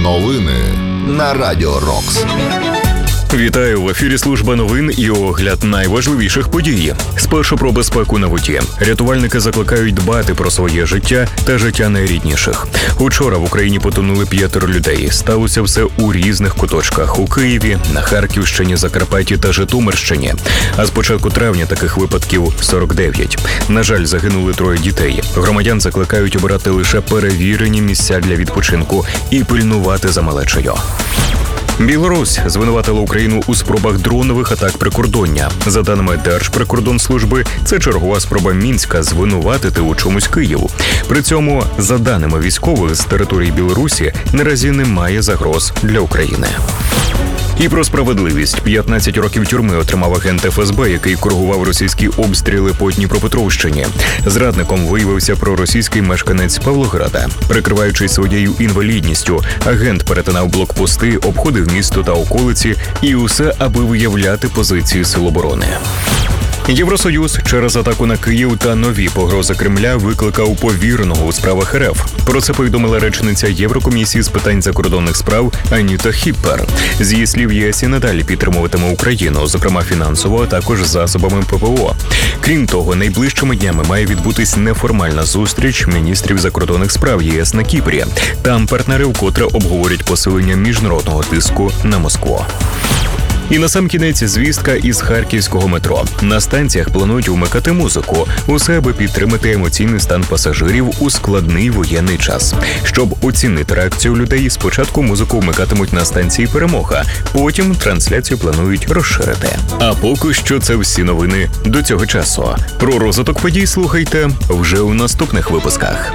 Новини на Радіо Рокс. Вітаю! В ефірі служба новин і огляд найважливіших подій. Спершу про безпеку на воді. Рятувальники закликають дбати про своє життя та життя найрідніших. Учора в Україні потонули 5 людей. Сталося все у різних куточках. У Києві, на Харківщині, Закарпатті та Житомирщині. А з початку травня таких випадків 49. На жаль, загинули 3 дітей. Громадян закликають обирати лише перевірені місця для відпочинку і пильнувати за малечею. Білорусь звинуватила Україну у спробах дронових атак прикордоння. За даними Держприкордонслужби, це чергова спроба Мінська звинуватити у чомусь Київ. При цьому, за даними військових, з території Білорусі наразі немає загроз для України. І про справедливість. 15 років тюрми отримав агент ФСБ, який коригував російські обстріли по Дніпропетровщині. Зрадником виявився проросійський мешканець Павлограда. Прикриваючись своєю інвалідністю, агент перетинав блокпости, обходив місто та околиці, і усе, аби виявляти позиції Сил оборони. Євросоюз через атаку на Київ та нові погрози Кремля викликав повіреного у справах РФ. Про це повідомила речниця Єврокомісії з питань закордонних справ Аніта Хіппер. З її слів, ЄС і надалі підтримуватиме Україну, зокрема фінансово, а також засобами ППО. Крім того, найближчими днями має відбутись неформальна зустріч міністрів закордонних справ ЄС на Кіпрі. Там партнери вкотре обговорять посилення міжнародного тиску на Москву. І насамкінець звістка із харківського метро. На станціях планують вмикати музику, усе аби підтримати емоційний стан пасажирів у складний воєнний час. Щоб оцінити реакцію людей, спочатку музику вмикатимуть на станції «Перемога», потім трансляцію планують розширити. А поки що це всі новини до цього часу. Про розвиток подій слухайте вже у наступних випусках.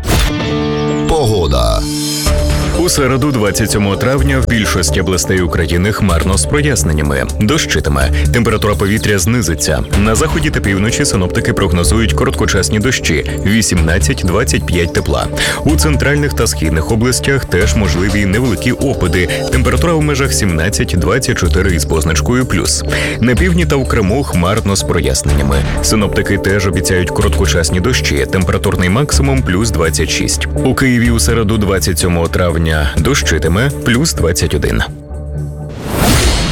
Погода. У середу, 27 травня, в більшості областей України хмарно з проясненнями. Дощитиме. Температура повітря знизиться. На заході та півночі синоптики прогнозують короткочасні дощі – 18-25 тепла. У центральних та східних областях теж можливі невеликі опади. Температура в межах 17-24 із позначкою плюс. На півдні та в Криму хмарно з проясненнями. Синоптики теж обіцяють короткочасні дощі. Температурний максимум – плюс 26. У Києві у середу, 27 травня, дощитиме плюс 21.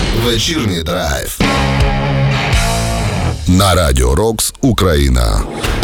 Вечірній драйв на Радіо Рокс Україна.